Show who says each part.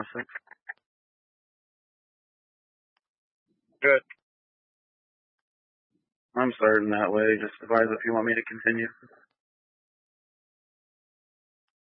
Speaker 1: honestly.
Speaker 2: Good.
Speaker 1: I'm starting that way. Just advise if you want me to continue.